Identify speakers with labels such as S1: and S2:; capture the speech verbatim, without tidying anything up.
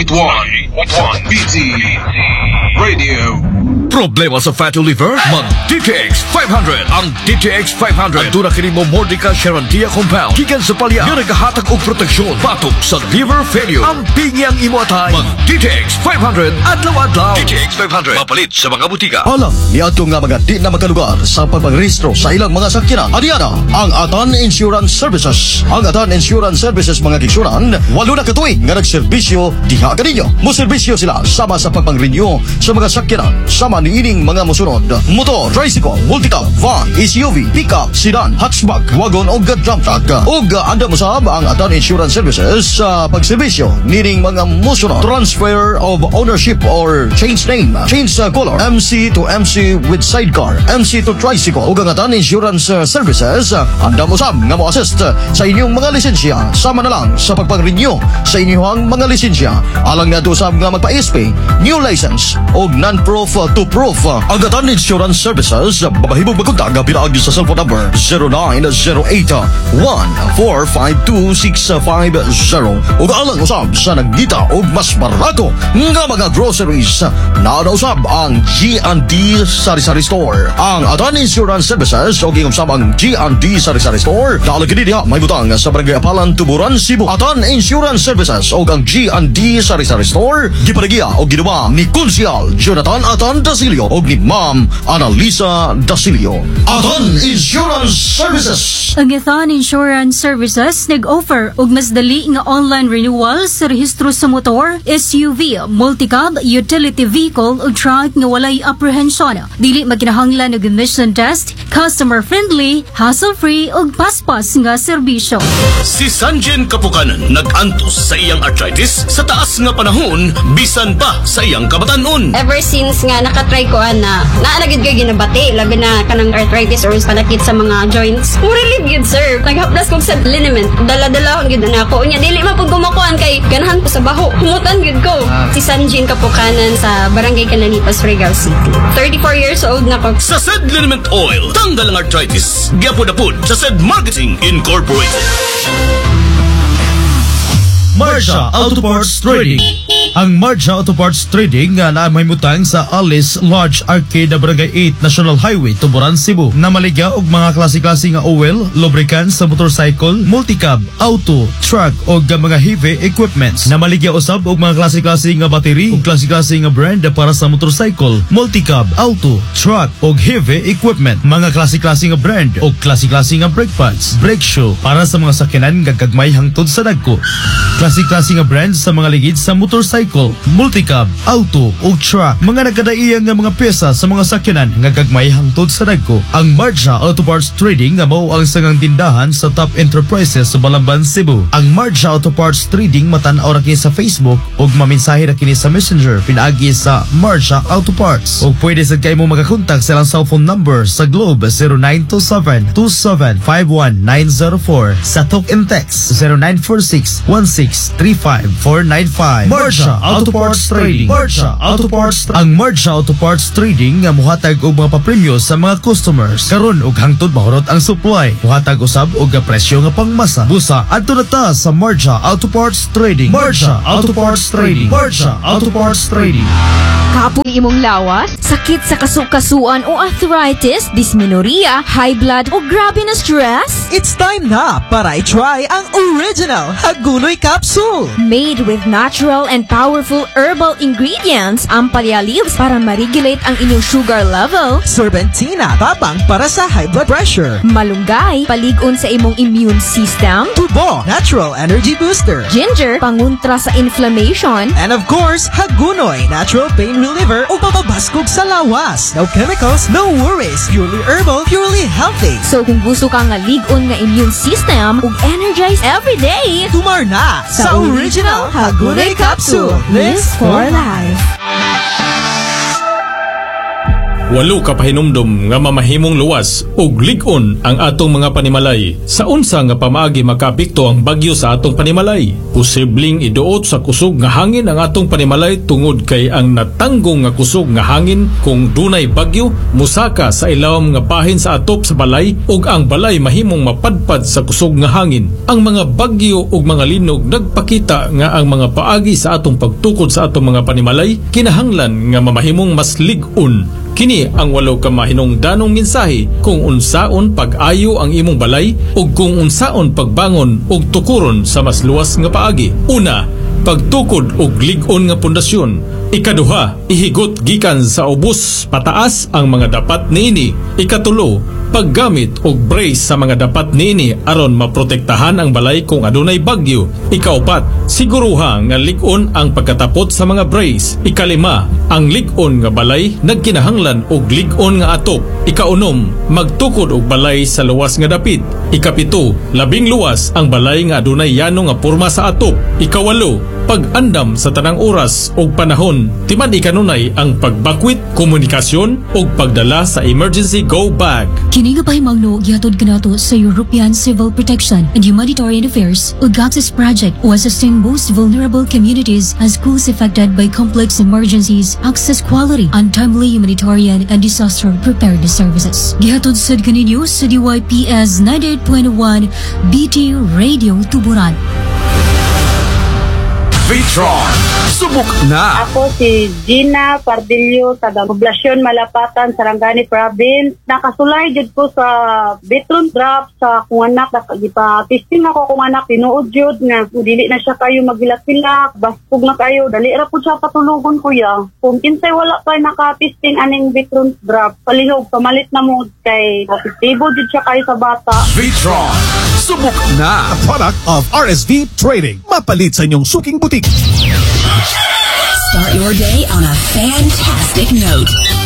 S1: point one B T Radio.
S2: Problema sa fatty liver? Mag-D T X five hundred. Ang D T X five hundred ang tunang kini mo Mordica Sharantia compound gikan sa palya nga nagahatag og proteksyon batok sa liver failure. Ang pingyang imo atay. Mag-D T X five hundred adlaw-adlaw. D T X five hundred mapalit sa mga butika.
S3: Alam niadto nga mga di na makalugar sa pagpangrehistro sa ilang mga sakyanan. Adiana ang Atan Insurance Services. Ang Atan Insurance Services mga gigsuran walo na katuig nga nagserbisyo diha kaninyo. Mo serbisyo sila sama sa pagpangrenew sa mga sakyanan sama niining mga musunod: motor, tricycle, multicab, van, S U V, pickup, sedan, hatchback, wagon o dump truck. Og anda mo sab ang Atan Insurance Services sa pagserbisyo niining mga musunod: transfer of ownership or change name, change uh, color, M C to M C with sidecar, M C to tricycle. Og ang Atan Insurance uh, Services uh, anda mo sab nga mo assist uh, sa inyong mga lisensya sama na lang sa pagpang-renew sa inyong mga lisensya. Alang nga to sab nga magpa-S P, new license og non-proof uh, to proof. Ang Atan Insurance Services babahibog magkontak nga pinaagi sa cellphone number zero nine zero eight one four five two six five zero. Ug alang usab sa nagdita og mas barato nga mga groceries na usab ang G and D Sari-Sari Store. Ang Atan Insurance Services og usab ang G and D Sari-Sari Store dala kini diha may butang sa Barangay Apalan, Tuburan, Cebu. Atan Insurance Services og ang G and D Sari-Sari Store giparegiya og ginawa ni Konsyal Jonathan Atan Dasilio og ni Ma'am Annalisa Dasilio. Atan Insurance Services.
S4: Ang Atan Insurance Services nag-offer og mas dali nga online renewal sa rehistro sa motor, S U V, multicab, utility vehicle ug truck nga walay apprehension. Dili maginahanglan og emission test, customer friendly, hassle-free ug paspas nga serbisyo.
S2: Si Sanjen Kapukanan nag-antos sa iyang arthritis sa taas nga panahon bisan pa sa iyang kabatanon.
S5: Ever since nga nakatry ko na naalagid kayo ginabati, labi na kanang arthritis or panakit sa mga joints. Mo relieve yun, sir. Naghaplas ko sa liniment. Dala-dala ko na ako. Unya, dili mapag kumakuan kay ganahan ko sa baho. Humutan yun ko. Si Sanjin Kapukanan sa Barangay Cananitas, Regal City. thirty-four years old na ko.
S2: Sa said liniment oil, tanggal ang arthritis. Gyapod-apod sa said Marketing Incorporated.
S6: Marsha Auto Parts Trading. Ang Marsha Auto Parts Trading nga na may mutang sa Alice Lodge Arcade, Barangay eight, National Highway, Tuburan, Cebu. Na maligya og mga klase-klase nga oil, lubricants sa motorcycle, multicab, auto, truck og mga heavy equipments. Na maligya usab og mga klase-klase nga battery ug klase-klase nga brand para sa motorcycle, multicab, auto, truck og heavy equipment. Mga klase-klase nga brand og klase-klase nga brake pads, brake shoe para sa mga sakyanan nga gagmay hangtod sa dagko. Klase-klase nga brand sa mga ligid sa motorcycle, multicab, auto ug truck. Mga nagkadaiyang nga mga pyesa sa mga sakyanan nga gagmay hangtod sa dagko. Ang Marsha Auto Parts Trading nga mao ang sangang tindahan sa top enterprises sa Balamban, Cebu. Ang Marsha Auto Parts Trading matan-aw ra kini sa Facebook ug maminsahe ra kini sa Messenger pinaagi sa Marsha Auto Parts. Ug pwede sad kay mo magakontak sa ilang cellphone number sa Globe zero nine two seven two seven five one nine zero four, sa talk and text zero nine four six one six three five four nine five. Marsha Auto Parts Trading. Marsha Auto Parts. Ang Marsha Auto Parts Trading nga muhatag og mga papremyo sa mga customers. Karon og hangtod mahurot ang supply. Muhatag usab og presyo nga pangmasa. Busa adto na ta sa Marsha Auto Parts Trading. Marsha Auto Parts Trading. Marsha Auto Parts Trading.
S7: Kapong imong lawas, sakit sa kasukasuan o arthritis, dysmenorrhea, high blood o grabe na stress?
S8: It's time na para i-try ang original Hagunoy Capsule.
S7: Made with natural and powerful herbal ingredients, ang Palialives para ma-regulate ang inyong sugar level.
S8: Serpentina, tabang para sa high blood pressure.
S7: Malunggay, paligon sa imong immune system.
S8: Tubo, natural energy booster.
S7: Ginger, panguntra sa inflammation.
S8: And of course, Hagunoy, natural pain reliever o papabaskog sa lawas. No chemicals, no worries. Purely herbal, purely healthy.
S7: So kung gusto ka nga ligon nga immune system ug energize every day,
S8: tumar na sa original Hagunoy Capsule. Lives for life.
S9: Walo ka pahinumdom nga mamahimong luwas ug lig-on ang atong mga panimalay. Sa unsa nga pamaagi makaapekto ang bagyo sa atong panimalay? Posibleng iduot sa kusog nga hangin ang atong panimalay tungod kay ang natanggong nga kusog nga hangin kung dunay bagyo musaka sa ilawom nga bahin sa atop sa balay ug ang balay mahimong mapadpad sa kusog nga hangin. Ang mga bagyo ug mga linog nagpakita nga ang mga paagi sa atong pagtukod sa atong mga panimalay kinahanglan nga mamahimong mas lig-on. Kini ang walo ka mahinungdanong mensahe kung unsaon pag-ayo ang imong balay ug kung unsaon pagbangon ug tukuron sa mas luwas nga paagi. Una, pagtukod og lig-on nga pundasyon. Ikaduha, ihigot gikan sa ubos pataas ang mga dapat niini. Ikatulo, paggamit og brace sa mga dapat niini aron maprotektahan ang balay kung adunay bagyo. Ikaupat, siguruha nga lig-on ang pagkatapot sa mga brace. Ikalima, ang lig-on nga balay nagkinahanglan og lig-on nga atop. Ikaunom, magtukod og balay sa luwas nga dapit. Ikapito, labing luwas ang balay nga adunay yano nga porma sa atop. Ikawalo, pag-andam sa tanang oras o panahon. Timan ikanunay ang pagbakwit, komunikasyon o pagdala sa emergency go bag.
S4: Kini nga pahimangno gihatod kanato sa European Civil Protection and Humanitarian Affairs ug Access Project o assisting most vulnerable communities as schools affected by complex emergencies, access quality, untimely humanitarian and disaster preparedness services. Gihatod sad kaninyo sa D Y P S ninety-eight point one B T Radio Tuburan.
S2: Vitron, subok na!
S10: Ako si Gina Pardillo, taga Poblasyon Malapatan, Sarangani Province. Nakasulay jud ko sa Vitron drop sa kung anak. Gipa-testing ako kung anak, tinuod jud nga. Dili na siya kayo magilak-ilak, baskog na kayo. Dali ra po siya patulugon kuya. Kung kinsay wala pa naka-testing aning Vitron drop, palihog, pamalit na mo kay positibo jud siya kayo sa bata.
S2: Vitron, subok na!
S11: A product of R S V Trading. Mapalit sa inyong suking butik.
S12: Start your day on a fantastic note.